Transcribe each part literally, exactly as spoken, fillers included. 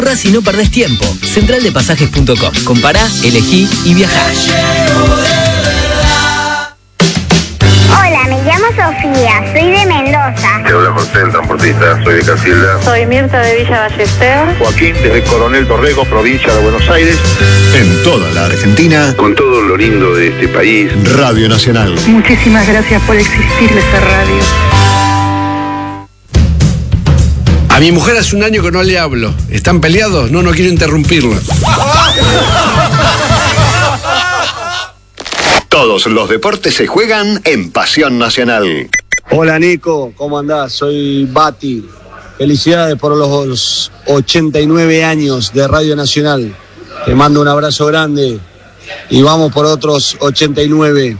Si no perdés tiempo, central de pasajes punto com. Compará, elegí y viajá. Hola, me llamo Sofía, soy de Mendoza. Te habla José, el transportista, soy de Casilda. Soy Mirta de Villa Ballester. Joaquín, desde Coronel Torrego, provincia de Buenos Aires. En toda la Argentina, con todo lo lindo de este país. Radio Nacional. Muchísimas gracias por existir esta radio. A mi mujer hace un año que no le hablo. ¿Están peleados? No, no quiero interrumpirlo. Todos los deportes se juegan en Pasión Nacional. Hola Nico, ¿cómo andás? Soy Bati. Felicidades por los ochenta y nueve años de Radio Nacional. Te mando un abrazo grande y vamos por otros ochenta y nueve.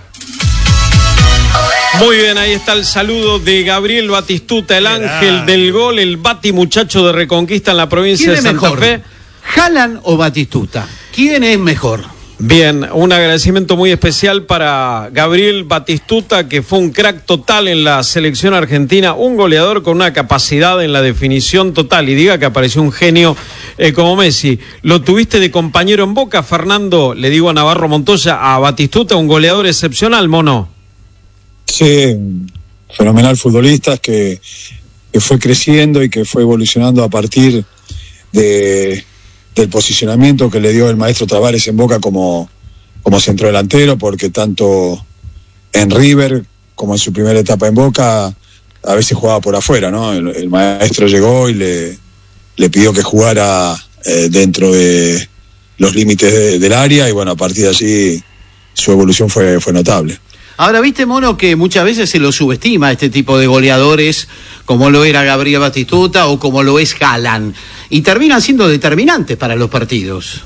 Muy bien, ahí está el saludo de Gabriel Batistuta, el ángel del gol, el Bati muchacho de Reconquista en la provincia de Santa mejor? Fe. ¿Haaland o Batistuta? ¿Quién es mejor? Bien, un agradecimiento muy especial para Gabriel Batistuta, que fue un crack total en la selección argentina, un goleador con una capacidad en la definición total, y diga que apareció un genio eh, como Messi. Lo tuviste de compañero en Boca, Fernando, le digo a Navarro Montoya, a Batistuta, un goleador excepcional, mono. Sí, fenomenal futbolista que, que fue creciendo y que fue evolucionando a partir de, del posicionamiento que le dio el maestro Tavares en Boca como, como centrodelantero, porque tanto en River como en su primera etapa en Boca a veces jugaba por afuera, ¿no? El, el maestro llegó y le, le pidió que jugara eh, dentro de los límites de, del área, y bueno, a partir de allí su evolución fue, fue notable. Ahora, viste, mono, que muchas veces se lo subestima a este tipo de goleadores, como lo era Gabriel Batistuta o como lo es Haaland, y terminan siendo determinantes para los partidos.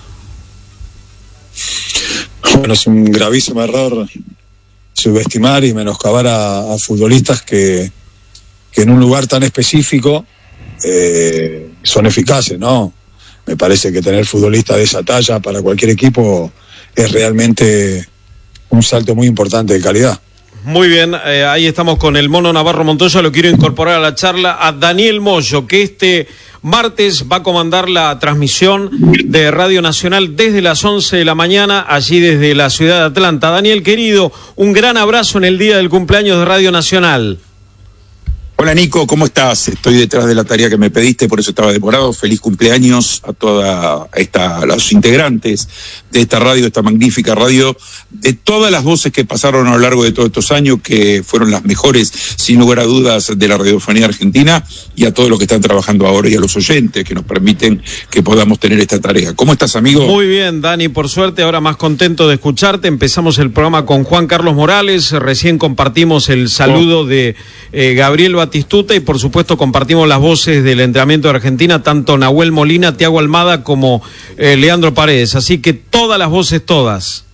Bueno, es un gravísimo error subestimar y menoscabar a, a futbolistas que, que en un lugar tan específico eh, son eficaces, ¿no? Me parece que tener futbolistas de esa talla para cualquier equipo es realmente un salto muy importante de calidad. Muy bien, eh, ahí estamos con el mono Navarro Montoya. Lo quiero incorporar a la charla a Daniel Moyo, que este martes va a comandar la transmisión de Radio Nacional desde las once de la mañana, allí desde la ciudad de Atlanta. Daniel, querido, un gran abrazo en el día del cumpleaños de Radio Nacional. Hola Nico, ¿cómo estás? Estoy detrás de la tarea que me pediste, por eso estaba demorado. Feliz cumpleaños a toda esta, a los integrantes de esta radio, esta magnífica radio, de todas las voces que pasaron a lo largo de todos estos años, que fueron las mejores, sin lugar a dudas, de la radiofonía argentina, y a todos los que están trabajando ahora y a los oyentes que nos permiten que podamos tener esta tarea. ¿Cómo estás, amigo? Muy bien, Dani, por suerte, ahora más contento de escucharte. Empezamos el programa con Juan Carlos Morales, recién compartimos el saludo oh. de eh, Gabriel Batistuta, y por supuesto compartimos las voces del entrenamiento de Argentina, tanto Nahuel Molina, Tiago Almada como eh, Leandro Paredes, así que todas las voces, todas.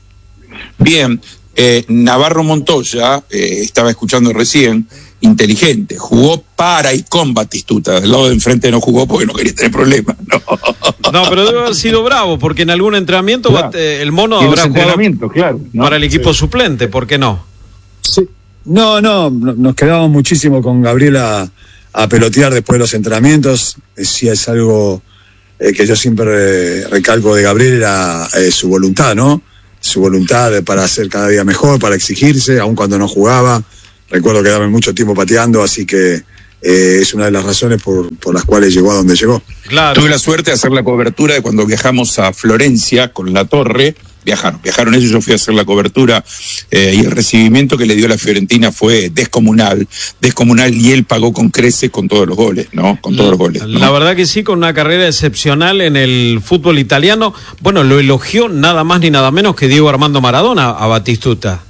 Bien, eh, Navarro Montoya, eh, estaba escuchando recién, inteligente, jugó para y con Batistuta, del lado de enfrente no jugó porque no quería tener problemas, no. No, pero debe haber sido bravo, porque en algún entrenamiento claro. el mono habrá jugado claro, ¿no? para el equipo sí. suplente, ¿por qué no? Sí. No, no, nos quedábamos muchísimo con Gabriela a, a pelotear después de los entrenamientos. Eh, sí es algo eh, que yo siempre eh, recalco de Gabriel, era eh, su voluntad, ¿no? Su voluntad de, para ser cada día mejor, para exigirse, aun cuando no jugaba. Recuerdo que daba mucho tiempo pateando, así que eh, es una de las razones por, por las cuales llegó a donde llegó. Claro. Tuve la suerte de hacer la cobertura de cuando viajamos a Florencia con La Torre. Viajaron, viajaron ellos, yo fui a hacer la cobertura eh, y el recibimiento que le dio la Fiorentina fue descomunal, descomunal, y él pagó con creces con todos los goles, ¿no? Con todos los goles, ¿no? La verdad que sí, con una carrera excepcional en el fútbol italiano. Bueno, lo elogió nada más ni nada menos que Diego Armando Maradona a Batistuta.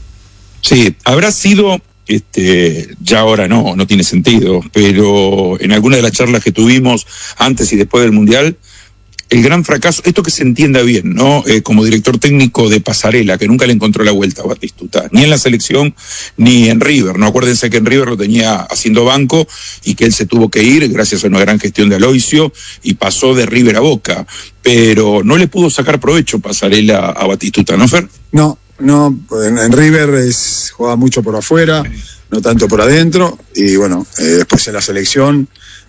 Sí, habrá sido, este, ya ahora no, no tiene sentido, pero en alguna de las charlas que tuvimos antes y después del Mundial, el gran fracaso, esto que se entienda bien, ¿no? Eh, como director técnico de Pasarela, que nunca le encontró la vuelta a Batistuta, ni en la selección, ni en River, ¿no? Acuérdense que en River lo tenía haciendo banco y que él se tuvo que ir gracias a una gran gestión de Aloisio y pasó de River a Boca, pero no le pudo sacar provecho Pasarela a Batistuta, ¿no, Fer? No, no, en, en River es, jugaba mucho por afuera, no tanto por adentro, y bueno, eh, después en la selección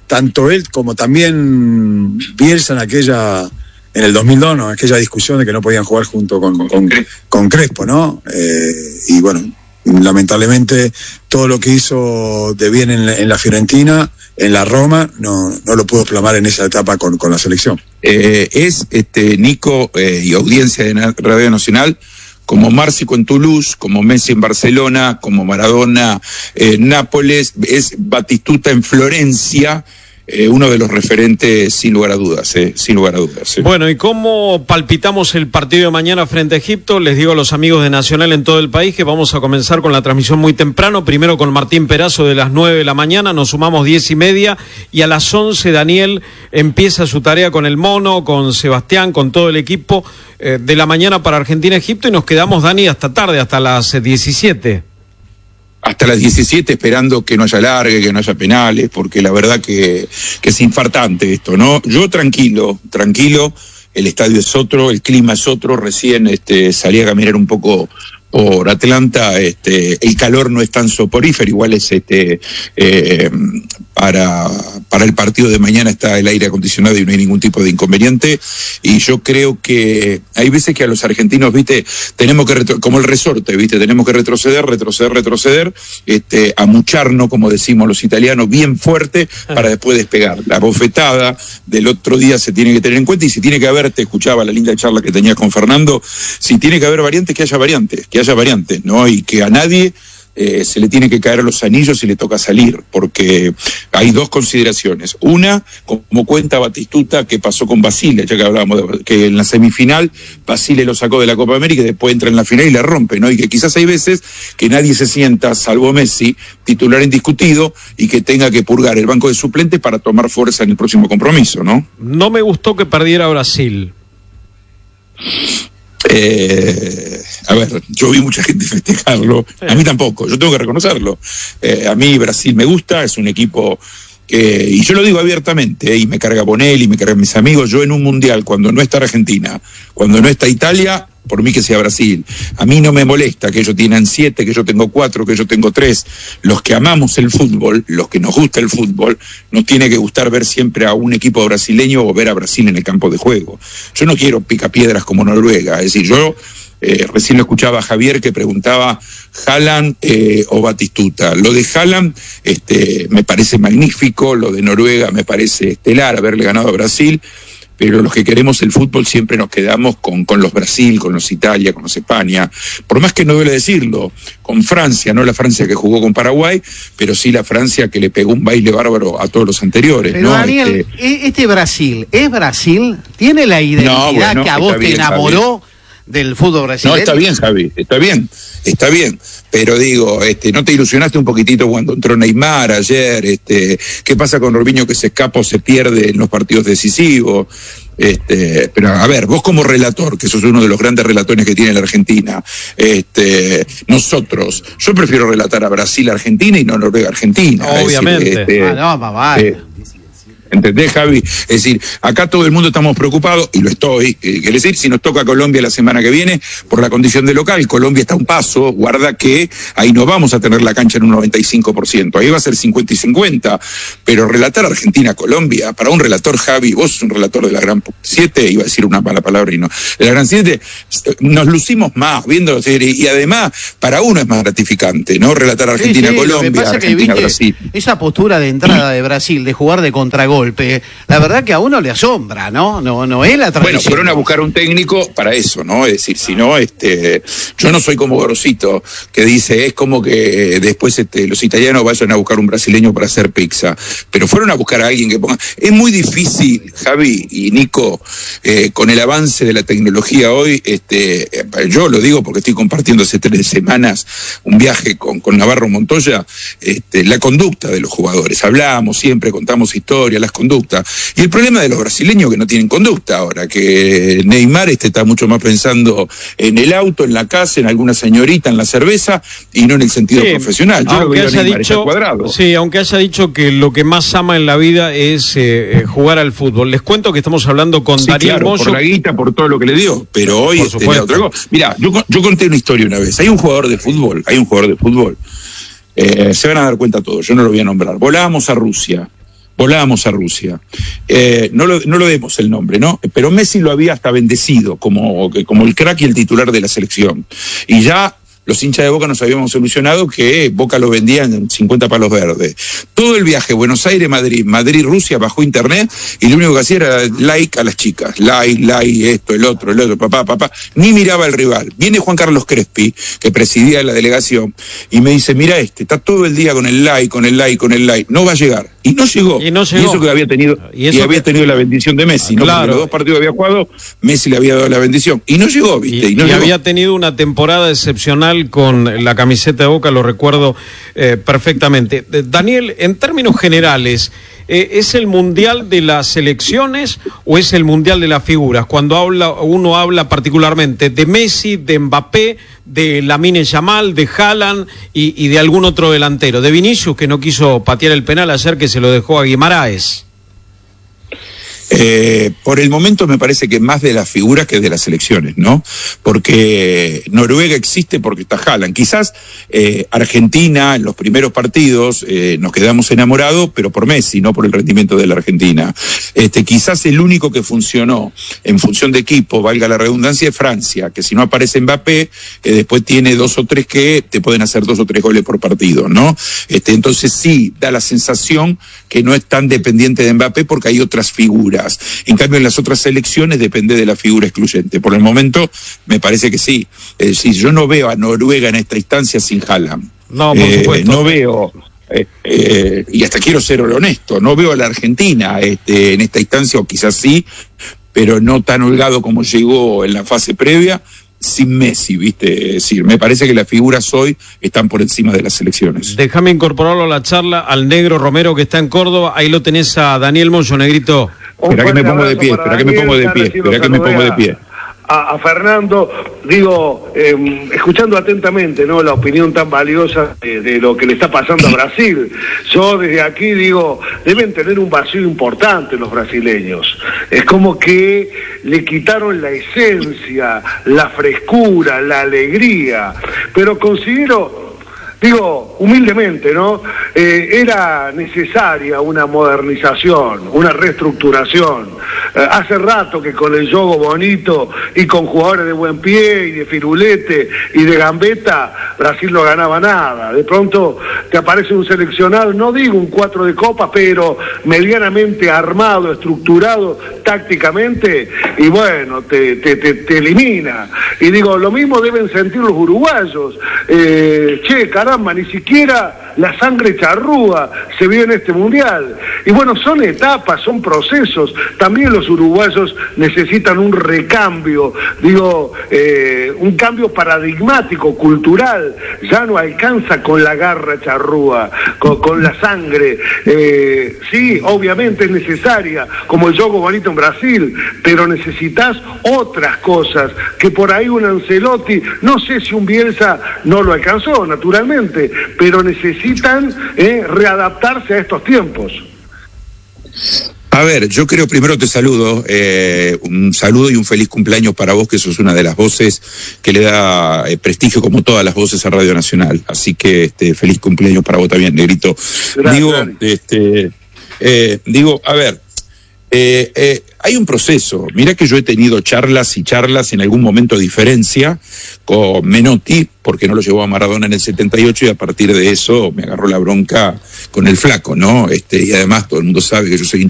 tanto él como también Bielsa en aquella, en el dos mil dos, ¿no? Aquella discusión de que no podían jugar junto con, con, con Crespo, ¿no? Eh, y bueno, lamentablemente todo lo que hizo de bien en la, en la Fiorentina, en la Roma, no, no lo pudo plasmar en esa etapa con, con la selección. Eh, es, este, Nico, eh, y audiencia de Radio Nacional, como Márcico en Toulouse, como Messi en Barcelona, como Maradona en Nápoles, es Batistuta en Florencia, eh, uno de los referentes sin lugar a dudas, eh, sin lugar a dudas. Eh. Bueno, ¿y cómo palpitamos el partido de mañana frente a Egipto? Les digo a los amigos de Nacional en todo el país que vamos a comenzar con la transmisión muy temprano, primero con Martín Perazo de las nueve de la mañana, nos sumamos diez y media, y a las once Daniel empieza su tarea con el Mono, con Sebastián, con todo el equipo eh, de la mañana para Argentina-Egipto, y nos quedamos, Dani, hasta tarde, hasta las diecisiete. Hasta las diecisiete, esperando que no haya largue, que no haya penales, porque la verdad que, que es infartante esto, ¿no? Yo tranquilo, tranquilo, el estadio es otro, el clima es otro, recién este, salí a caminar un poco por Atlanta, este, el calor no es tan soporífero, igual es este eh, para, para el partido de mañana está el aire acondicionado y no hay ningún tipo de inconveniente, y yo creo que hay veces que a los argentinos, viste, tenemos que, retro, como el resorte, viste, tenemos que retroceder, retroceder, retroceder, este, amucharnos, como decimos los italianos, bien fuerte, para después despegar. La bofetada del otro día se tiene que tener en cuenta, y si tiene que haber, te escuchaba la linda charla que tenías con Fernando, si tiene que haber variantes, que haya variantes, que haya variantes, ¿no? Y que a nadie eh, se le tiene que caer los anillos y le toca salir, porque hay dos consideraciones. Una, como cuenta Batistuta, que pasó con Basile, ya que hablábamos de que en la semifinal Basile lo sacó de la Copa América y después entra en la final y la rompe, ¿no? Y que quizás hay veces que nadie se sienta, salvo Messi, titular indiscutido, y que tenga que purgar el banco de suplentes para tomar fuerza en el próximo compromiso, ¿no? No me gustó que perdiera Brasil. Eh, a ver, yo vi mucha gente festejarlo, a mí tampoco, yo tengo que reconocerlo. Eh, a mí Brasil me gusta, es un equipo que, y yo lo digo abiertamente, eh, y me carga Bonelli, me cargan mis amigos, yo en un mundial, cuando no está Argentina, cuando no está Italia, por mí que sea Brasil. A mí no me molesta que ellos tienen siete, que yo tengo cuatro, que yo tengo tres. Los que amamos el fútbol, los que nos gusta el fútbol, nos tiene que gustar ver siempre a un equipo brasileño o ver a Brasil en el campo de juego. Yo no quiero picapiedras como Noruega, es decir, yo eh, recién lo escuchaba a Javier que preguntaba Haaland eh, o Batistuta. Lo de Haaland este, me parece magnífico, lo de Noruega me parece estelar, haberle ganado a Brasil, pero los que queremos el fútbol siempre nos quedamos con, con los Brasil, con los Italia, con los España, por más que no duele decirlo, con Francia, no la Francia que jugó con Paraguay, pero sí la Francia que le pegó un baile bárbaro a todos los anteriores. Pero ¿no? Daniel, este, este Brasil, ¿es Brasil? ¿Tiene la identidad no, bueno, que a vos te bien, enamoró Javi. Del fútbol brasileño? No, está bien, Javi, está bien, está bien. Pero digo, este, ¿no te ilusionaste un poquitito cuando entró Neymar ayer? Este, ¿qué pasa con Robinho que se escapa o se pierde en los partidos decisivos? Este, pero a ver, vos como relator, que sos uno de los grandes relatores que tiene la Argentina, este, nosotros, yo prefiero relatar a Brasil-Argentina y no Noruega-Argentina. Obviamente. Es decir, este, ah, no, mamá. Eh, ¿entendés, Javi? Es decir, acá todo el mundo estamos preocupados, y lo estoy, eh, quiere decir, si nos toca Colombia la semana que viene, por la condición de local, Colombia está a un paso, guarda que ahí no vamos a tener la cancha en un noventa y cinco por ciento, ahí va a ser cincuenta y cincuenta, pero relatar Argentina-Colombia, para un relator, Javi, vos sos un relator de la Gran siete, iba a decir una mala palabra y no, de la Gran siete, nos lucimos más viendo, y además, para uno es más gratificante, ¿no? Relatar Argentina-Colombia, sí, sí, Argentina-Brasil. Esa postura de entrada de Brasil, de jugar de contragol, la verdad que a uno le asombra, ¿no? No, no es la tradición. Bueno, fueron a buscar un técnico para eso, ¿no? Es decir, si no, este, yo no soy como Gorosito, que dice, es como que después este, los italianos vayan a buscar un brasileño para hacer pizza, pero fueron a buscar a alguien que ponga. Es muy difícil, Javi y Nico, eh, con el avance de la tecnología hoy, este, yo lo digo porque estoy compartiendo hace tres semanas un viaje con, con Navarro Montoya, este, la conducta de los jugadores. Hablamos siempre, contamos historias, las conductas. Y el problema de los brasileños que no tienen conducta ahora, que Neymar este, está mucho más pensando en el auto, en la casa, en alguna señorita, en la cerveza, y no en el sentido sí, profesional. Yo aunque lo haya dicho, sí, aunque haya dicho que lo que más ama en la vida es eh, jugar al fútbol. Les cuento que estamos hablando con sí, Daniel claro, Moyo. Por la guita, por todo lo que le dio, pero hoy por este, otra cosa. Mirá, yo, yo conté una historia una vez. Hay un jugador de fútbol, hay un jugador de fútbol, eh, se van a dar cuenta todos, yo no lo voy a nombrar. Volábamos a Rusia. volábamos a Rusia. Eh, no, lo, no lo demos el nombre, ¿no? Pero Messi lo había hasta bendecido como, como el crack y el titular de la selección. Y ya los hinchas de Boca nos habíamos solucionado que Boca lo vendía en cincuenta palos verdes. Todo el viaje, Buenos Aires, Madrid, Madrid, Rusia, bajó internet y lo único que hacía era like a las chicas. Like, like, esto, el otro, el otro, papá, papá. Ni miraba al rival. Viene Juan Carlos Crespi, que presidía la delegación, y me dice, mira este, está todo el día con el like, con el like, con el like. No va a llegar. Y no llegó. Y no llegó. Y eso que había tenido, y, eso y había que... tenido la bendición de Messi, ¿no? Claro. Porque los dos partidos que había jugado, Messi le había dado la bendición. Y no llegó, ¿viste? Y, y, no y llegó. había tenido una temporada excepcional con la camiseta de Boca, lo recuerdo eh, perfectamente. Eh, Daniel, en términos generales, eh, ¿es el mundial de las selecciones o es el mundial de las figuras? Cuando habla, uno habla particularmente de Messi, de Mbappé, de Lamine Yamal, de Haaland y, y de algún otro delantero. De Vinicius, que no quiso patear el penal ayer, que se lo dejó a Guimaraes. Eh, por el momento me parece que más de las figuras que de las selecciones, ¿no? Porque Noruega existe porque está Haaland. Quizás eh, Argentina en los primeros partidos eh, nos quedamos enamorados, pero por Messi, no por el rendimiento de la Argentina. Este, quizás el único que funcionó en función de equipo, valga la redundancia, es Francia, que si no aparece Mbappé, eh, después tiene dos o tres que te pueden hacer dos o tres goles por partido, ¿no? Este, entonces sí, da la sensación que no es tan dependiente de Mbappé porque hay otras figuras. En cambio, en las otras selecciones depende de la figura excluyente. Por el momento, me parece que sí. Es decir, yo no veo a Noruega en esta instancia sin Haaland. No, por eh, supuesto. No veo, eh, eh, y hasta quiero ser honesto, no veo a la Argentina este, en esta instancia, o quizás sí, pero no tan holgado como llegó en la fase previa, sin Messi, ¿viste? Es decir, me parece que las figuras hoy están por encima de las selecciones. Déjame incorporarlo a la charla al Negro Romero, que está en Córdoba. Ahí lo tenés a Daniel Moyo, Negrito. Espera que me pongo de pie, espera que me pongo de pie, espera que me pongo de pie. A, a Fernando, digo, eh, escuchando atentamente, ¿no?, la opinión tan valiosa de, de lo que le está pasando a Brasil. Yo desde aquí digo, deben tener un vacío importante los brasileños. Es como que le quitaron la esencia, la frescura, la alegría. Pero considero, digo, humildemente, ¿no?, Eh, era necesaria una modernización, una reestructuración. Eh, hace rato que con el juego bonito y con jugadores de buen pie y de firulete y de gambeta, Brasil no ganaba nada. De pronto te aparece un seleccionado, no digo un cuatro de copa, pero medianamente armado, estructurado tácticamente, y bueno, te, te, te, te elimina. Y digo, lo mismo deben sentir los uruguayos. Eh, che, caramba, ni siquiera la sangre charrúa se vio en este mundial. Y bueno, son etapas, son procesos. También los uruguayos necesitan un recambio, digo, eh, un cambio paradigmático, cultural. Ya no alcanza con la garra charrúa, con, con la sangre. Eh, sí, obviamente es necesaria, como el juego bonito en Brasil, pero necesitas otras cosas, que por ahí un Ancelotti, no sé si un Bielsa no lo alcanzó, naturalmente, pero necesitan eh, readaptarse a estos tiempos. A ver, yo creo, primero te saludo, eh, un saludo y un feliz cumpleaños para vos, que sos una de las voces que le da eh, prestigio, como todas las voces, a Radio Nacional. Así que este, feliz cumpleaños para vos también, Negrito. Gracias. Digo, este, eh, digo, a ver, eh, eh, hay un proceso. Mirá que yo he tenido charlas y charlas, en algún momento diferencia, con Menotti, porque no lo llevó a Maradona en el setenta y ocho, y a partir de eso me agarró la bronca con el Flaco, ¿no? Este, y además todo el mundo sabe que yo soy hincha